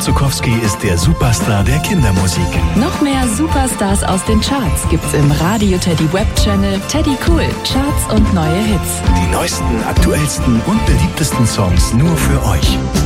Zukowski ist der Superstar der Kindermusik. Noch mehr Superstars aus den Charts gibt's im Radio Teddy Web Channel Teddy Cool, Charts und neue Hits. Die neuesten, aktuellsten und beliebtesten Songs nur für euch.